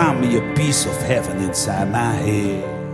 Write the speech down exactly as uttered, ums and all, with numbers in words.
found me a piece of heaven inside my head.